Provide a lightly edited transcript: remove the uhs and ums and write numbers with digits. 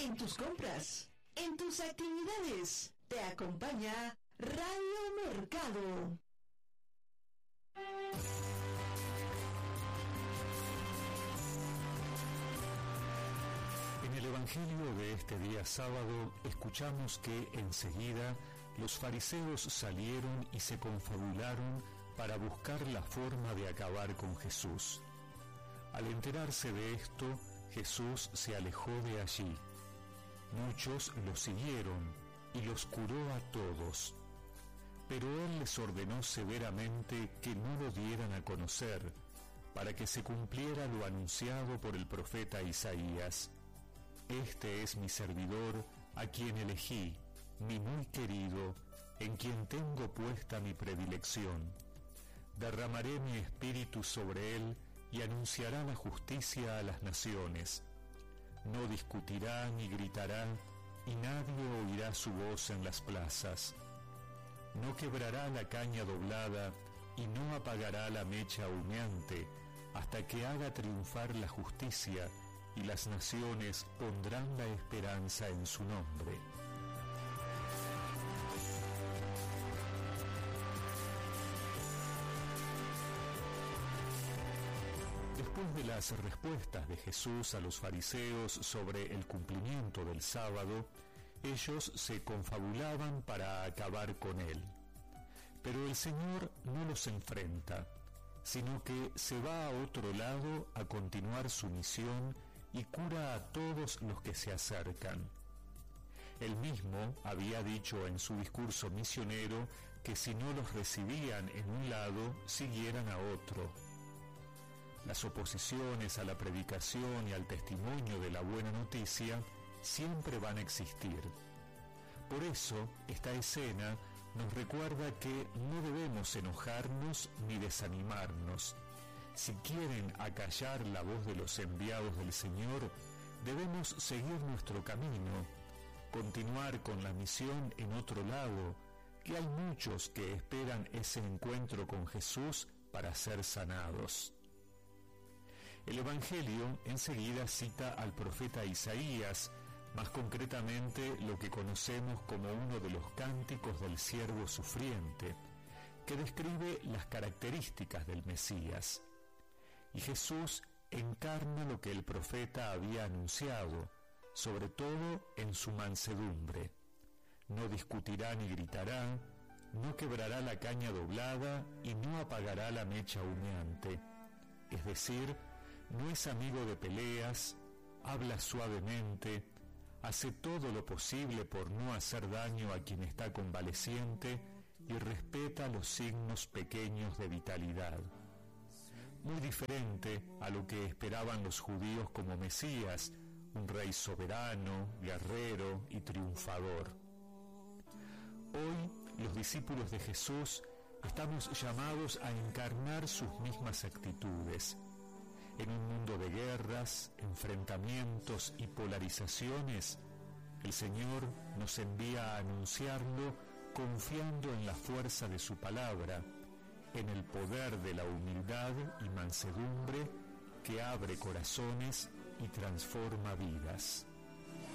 en tus compras, en tus actividades. Te acompaña Radio Mercado. En el Evangelio de este día sábado escuchamos que enseguida los fariseos salieron y se confabularon para buscar la forma de acabar con Jesús. Al enterarse de esto, Jesús se alejó de allí. Muchos lo siguieron y los curó a todos. Pero él les ordenó severamente que no lo dieran a conocer, para que se cumpliera lo anunciado por el profeta Isaías. Este es mi servidor, a quien elegí, mi muy querido, en quien tengo puesta mi predilección. Derramaré mi espíritu sobre él y anunciará la justicia a las naciones. No discutirá ni gritará, y nadie oirá su voz en las plazas. No quebrará la caña doblada y no apagará la mecha humeante, hasta que haga triunfar la justicia, y las naciones pondrán la esperanza en su nombre. Después de las respuestas de Jesús a los fariseos sobre el cumplimiento del sábado, ellos se confabulaban para acabar con él. Pero el Señor no los enfrenta, sino que se va a otro lado a continuar su misión y cura a todos los que se acercan. Él mismo había dicho en su discurso misionero que si no los recibían en un lado, siguieran a otro. Las oposiciones a la predicación y al testimonio de la buena noticia siempre van a existir. Por eso, esta escena nos recuerda que no debemos enojarnos ni desanimarnos. Si quieren acallar la voz de los enviados del Señor, debemos seguir nuestro camino, continuar con la misión en otro lado, que hay muchos que esperan ese encuentro con Jesús para ser sanados. El Evangelio enseguida cita al profeta Isaías, más concretamente lo que conocemos como uno de los cánticos del siervo sufriente, que describe las características del Mesías. Y Jesús encarna lo que el profeta había anunciado, sobre todo en su mansedumbre. No discutirá ni gritará, no quebrará la caña doblada y no apagará la mecha humeante. Es decir, no es amigo de peleas, habla suavemente, hace todo lo posible por no hacer daño a quien está convaleciente y respeta los signos pequeños de vitalidad. Muy diferente a lo que esperaban los judíos como Mesías, un rey soberano, guerrero y triunfador. Hoy, los discípulos de Jesús estamos llamados a encarnar sus mismas actitudes. En un mundo de guerras, enfrentamientos y polarizaciones, el Señor nos envía a anunciarlo confiando en la fuerza de su palabra, en el poder de la humildad y mansedumbre que abre corazones y transforma vidas.